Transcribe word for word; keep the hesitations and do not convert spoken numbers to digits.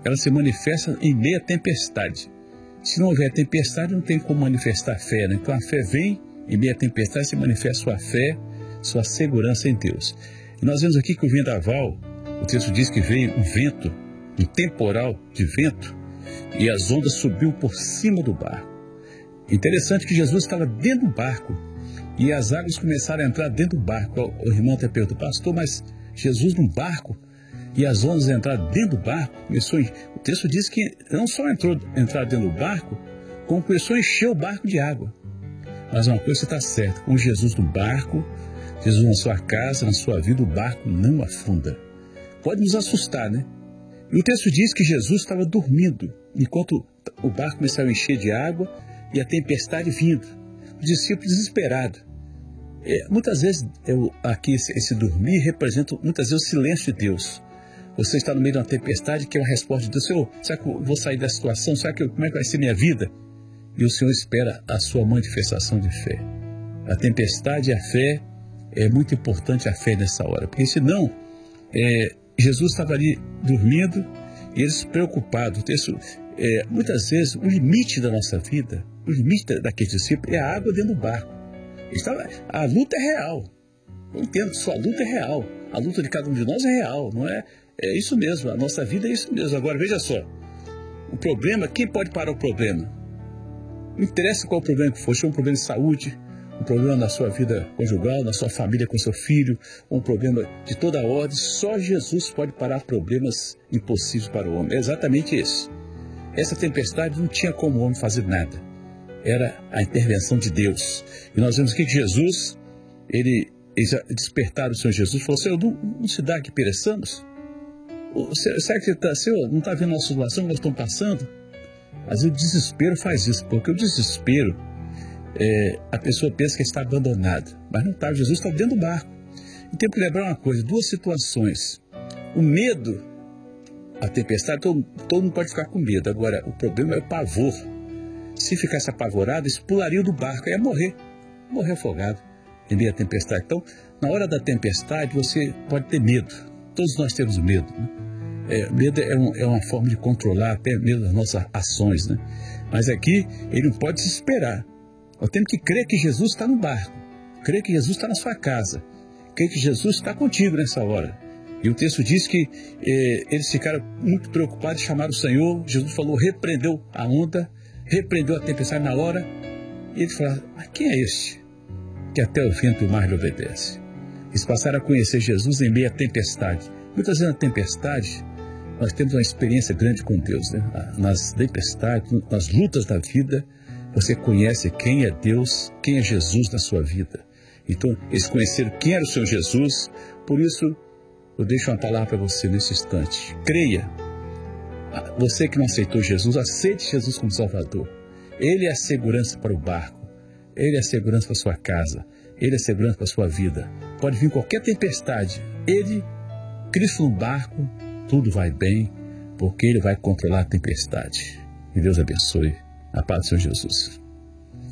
ela se manifesta em meio à tempestade. Se não houver tempestade, não tem como manifestar fé, né? Então a fé vem, em meio à tempestade se manifesta sua fé, sua segurança em Deus. E nós vemos aqui que o vendaval, o texto diz que veio um vento, um temporal de vento, e as ondas subiu por cima do barco. Interessante que Jesus estava dentro do barco, e as águas começaram a entrar dentro do barco. O irmão até perguntou, pastor, mas Jesus no barco, e as ondas entraram dentro do barco? Começou, o texto diz que não só entrou entrar dentro do barco, como começou a encher o barco de água. Mas uma coisa está certa, com Jesus no barco, Jesus na sua casa, na sua vida, o barco não afunda. Pode nos assustar, né? E o texto diz que Jesus estava dormindo, enquanto o barco começava a encher de água e a tempestade vindo. Os discípulos desesperados. É, muitas vezes, eu, aqui esse, esse dormir representa muitas vezes o silêncio de Deus. Você está no meio de uma tempestade que é uma resposta de Deus. Senhor, será que eu vou sair da situação? Será que eu, como é que vai ser minha vida? E o Senhor espera a sua manifestação de fé. A tempestade e a fé, é muito importante a fé nessa hora. Porque senão, é, Jesus estava ali dormindo e eles preocupados. O texto, é, muitas vezes, o limite da nossa vida, o limite daquele discípulo é a água dentro do barco. Estava, a luta é real. Eu entendo, sua luta é real. A luta de cada um de nós é real, não é? É isso mesmo, a nossa vida é isso mesmo. Agora, veja só, o problema, quem pode parar o problema? Não interessa qual o problema que for, se é um problema de saúde, um problema na sua vida conjugal, na sua família com seu filho, um problema de toda a ordem, só Jesus pode parar problemas impossíveis para o homem. É exatamente isso. Essa tempestade não tinha como o homem fazer nada. Era a intervenção de Deus. E nós vemos aqui que Jesus, ele, ele despertaram o Senhor Jesus, falou, Senhor, não, não se dá que pereçamos? Será que tá, Senhor, não está vendo a situação que nós estamos passando? Às vezes o desespero faz isso, porque o desespero, é, a pessoa pensa que está abandonada, mas não está, Jesus está dentro do barco. E tem que lembrar uma coisa, duas situações. O medo, a tempestade, todo, todo mundo pode ficar com medo. Agora, o problema é o pavor. Se ficasse apavorado, eles pulariam do barco, ia morrer, morrer afogado em meio à tempestade. Então, na hora da tempestade, você pode ter medo. Todos nós temos medo, né? É, medo é, um, é uma forma de controlar até mesmo as nossas ações, né? Mas aqui, ele não pode se esperar. Nós temos que crer que Jesus está no barco, crer que Jesus está na sua casa, crer que Jesus está contigo nessa hora. E o texto diz que eh, eles ficaram muito preocupados e chamaram o Senhor. Jesus falou, repreendeu a onda, repreendeu a tempestade na hora. E ele falou, mas quem é este que até o vento e o mar lhe obedece? Eles passaram a conhecer Jesus em meio à tempestade. Muitas vezes na tempestade, nós temos uma experiência grande com Deus, né? Nas tempestades, nas lutas da vida, você conhece quem é Deus, quem é Jesus na sua vida. Então, eles conheceram quem era o Senhor Jesus. Por isso, eu deixo uma palavra para você nesse instante. Creia. Você que não aceitou Jesus, aceite Jesus como Salvador. Ele é a segurança para o barco. Ele é a segurança para a sua casa. Ele é a segurança para a sua vida. Pode vir qualquer tempestade. Ele, Cristo no barco, tudo vai bem, porque Ele vai controlar a tempestade. Que Deus abençoe. A paz do Senhor Jesus.